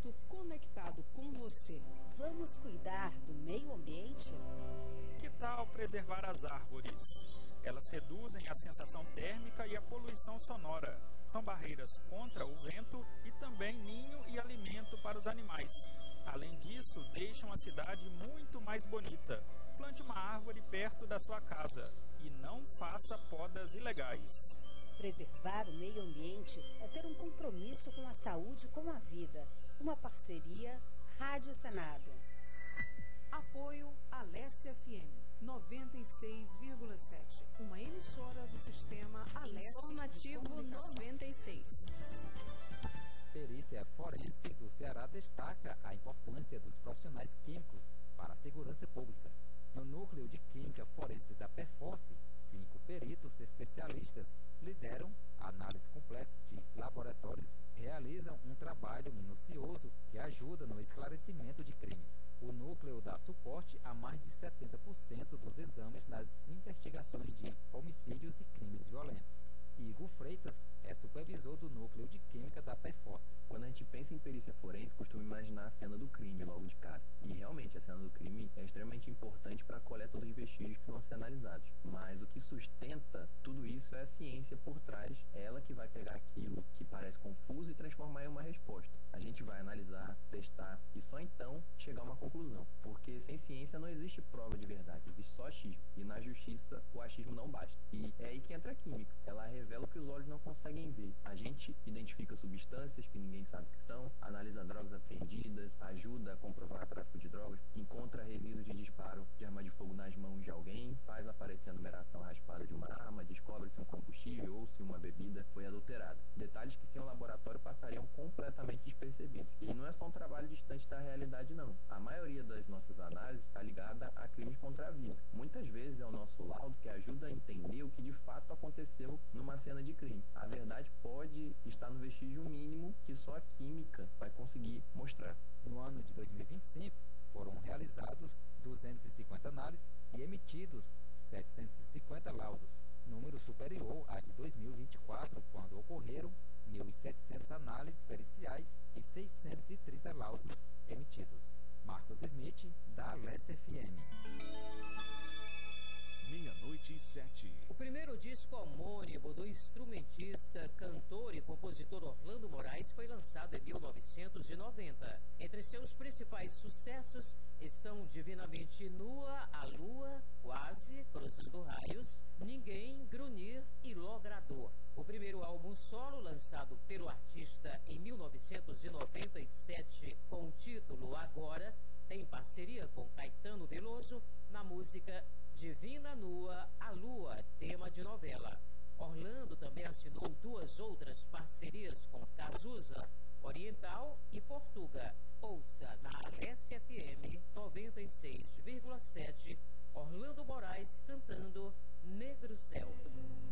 mundo conectado com você. Vamos cuidar do meio ambiente? Que tal preservar as árvores? Elas reduzem a sensação térmica e a poluição sonora. São barreiras contra o vento e também ninho e alimento para os animais. Além disso, deixam a cidade muito mais bonita. Plante uma árvore perto da sua casa e não faça podas ilegais. Preservar o meio ambiente é ter um compromisso com a saúde e com a vida. Uma parceria Rádio Senado. Apoio Alessia FM 96,7. Uma emissora do sistema Alessia Informativo 96. Perícia Forense do Ceará destaca a importância dos profissionais químicos para a segurança pública. No núcleo de química forense da Perforce, 5 peritos especialistas lideram a análise complexa de laboratórios, realizam um trabalho minucioso que ajuda no esclarecimento de crimes. O núcleo dá suporte a mais de 70% dos exames nas investigações de homicídios e crimes violentos. Igor Freitas é supervisor do núcleo de química da Perforce. Quando a gente pensa em perícia forense, costuma imaginar a cena do crime logo de cara. E realmente a cena do crime é extremamente importante para a coleta dos vestígios que vão ser analisados. Mas o que sustenta tudo isso é a ciência por trás. É ela que vai pegar aquilo que parece confuso e transformar em uma resposta. A gente vai analisar, testar e só então chegar a uma conclusão. Porque sem ciência não existe prova de verdade, existe só achismo. E na justiça o achismo não basta. E é aí que entra a química. Ela revela o que os olhos não conseguem ver. A gente identifica substâncias que ninguém sabe o que são, analisa drogas apreendidas, ajuda a comprovar tráfico de drogas, encontra resíduos de disparo de arma de fogo nas mãos de alguém, faz aparecer a numeração raspada de uma arma, descobre se um combustível ou se uma bebida foi adulterada. Detalhes que sem um laboratório passariam completamente despercebidos. E não é só um trabalho distante da realidade, não. A maioria das nossas análises está ligada a crimes contra a vida. Muitas vezes é o nosso laudo que ajuda a entender o que de fato aconteceu numa cena de crime. A verdade pode estar no vestígio mínimo que só a química vai conseguir mostrar. No ano de 2025, foram realizados 250 análises e emitidos 750 laudos, número superior a de 2024, quando ocorreram 1.700 análises periciais e 630 laudos emitidos. Marcos Smith, da Alessia FM. 00:07. O primeiro disco homônimo do instrumentista, cantor e compositor Orlando Moraes foi lançado em 1990. Entre seus principais sucessos estão Divinamente Nua, A Lua, Quase, Cruzando Raios, Ninguém, Grunir e Logrador. O primeiro álbum solo lançado pelo artista em 1997 com o título Agora tem parceria com Caetano Veloso na música Divina Nua, A Lua, tema de novela. Orlando também assinou 2 outras parcerias com Cazuza, Oriental e Portuga. Ouça na Alessia FM 96,7, Orlando Moraes cantando Negro Céu.